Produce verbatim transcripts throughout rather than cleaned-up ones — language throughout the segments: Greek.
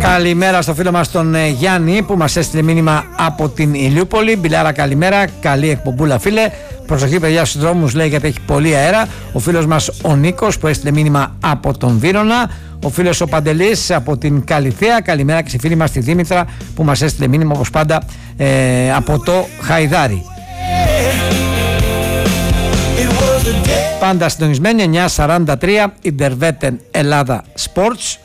Καλημέρα στο φίλο μας τον ε, Γιάννη που μας έστειλε μήνυμα από την Ηλιούπολη. Μπιλάρα, καλημέρα, καλή εκπομπούλα φίλε. Προσοχή παιδιά στους δρόμους, λέει, γιατί έχει πολύ αέρα. Ο φίλος μας ο Νίκος που έστειλε μήνυμα από τον Βύρωνα. Ο φίλος ο Παντελής από την Καλιθέα. Καλημέρα και στη φίλη μας τη Δήμητρα που μας έστειλε μήνυμα όπως πάντα ε, από το Χαϊδάρι. Πάντα συντονισμένοι, εννιά σαράντα τρία Ιντερβέτεν Ελλάδα Sports.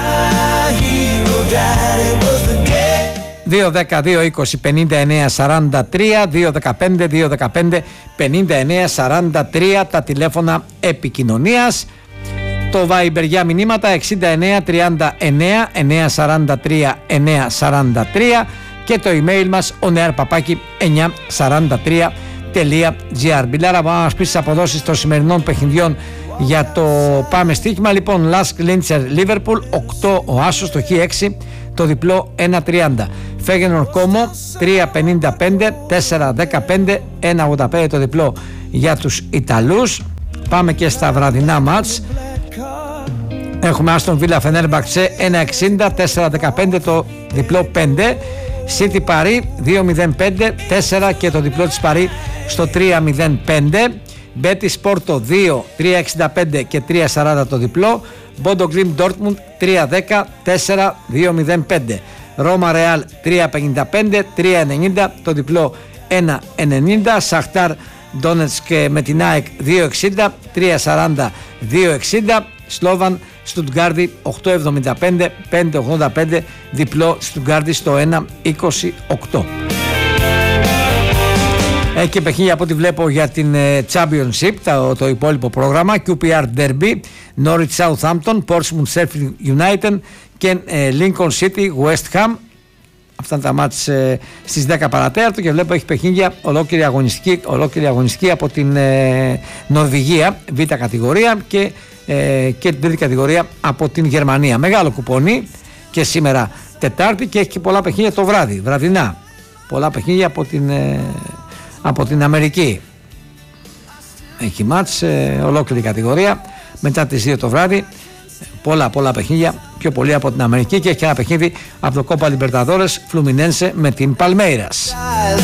δύο δέκα δύο είκοσι πενήντα εννέα σαράντα τρία, δύο δεκαπέντε δύο δεκαπέντε πενήντα εννέα σαράντα τρία τα τηλέφωνα επικοινωνίας. Το Viber για μηνύματα εξήντα εννέα τριάντα εννέα εννέα σαράντα τρία εννέα σαράντα τρία και το email μας onearpapaki εννιά σαράντα τρία τελεία τζι άρ. Μπιλάρα, να μας πεις τις αποδόσεις των σημερινών παιχνιδιών για το πάμε στοίχημα. Λοιπόν, Lask Linzer Liverpool οκτώ ο άσος, το χ έξι, το διπλό ένα τριάντα. Φέγενορ Κόμο τρία πενήντα πέντε, τέσσερα δεκαπέντε, ένα ογδόντα πέντε το διπλό για τους Ιταλούς. Πάμε και στα βραδινά μάτς. Έχουμε Άστον Βίλα Φενέρμπαξε ένα εξήντα, τέσσερα δεκαπέντε το διπλό πέντε. City Παρί δύο μηδέν πέντε, τέσσερα και το διπλό της Παρί στο τρία μηδέν πέντε. Μπέτις Πόρτο δύο, τρία εξήντα πέντε και τρία σαράντα το διπλό. Μπόντο Γκλιμ Ντόρτμουντ τρία δέκα, τέσσερα δύο μηδέν πέντε. Ρώμα Ρεάλ τρία πενήντα πέντε, τρία ενενήντα το διπλό ένα ενενήντα. Σαχτάρ Ντόνετσκ με την ΑΕΚ δύο εξήντα, τρία σαράντα, δύο εξήντα. Σλόβαν Στουτγκάρδη οκτώ εβδομήντα πέντε, πέντε ογδόντα πέντε διπλό Στουτγκάρδη στο ένα είκοσι οκτώ. Έχει και παιχνίδια από ό,τι βλέπω για την Championship, το, το υπόλοιπο πρόγραμμα. κιου πι αρ Derby, Norwich Southampton, Portsmouth Sheffield United και ε, Lincoln City West Ham. Αυτά είναι τα μάτς ε, στις δέκα παρατέταρτο και βλέπω έχει παιχνίδια ολόκληρη αγωνιστική, ολόκληρη αγωνιστική από την ε, Νορβηγία, β' κατηγορία και, ε, και την τρίτη κατηγορία από την Γερμανία. Μεγάλο κουπόνι και σήμερα Τετάρτη και έχει και πολλά παιχνίδια το βράδυ, βραδινά. Πολλά παιχνίδια από την... Ε, από την Αμερική. Έχει μάτς ε, ολόκληρη κατηγορία μετά τις δύο το βράδυ. Πολλά πολλά παιχνίδια, πιο πολύ από την Αμερική και έχει και ένα παιχνίδι από το Κόπα Λιμπερταδόρες Φλουμινένσε με την Παλμέιρας.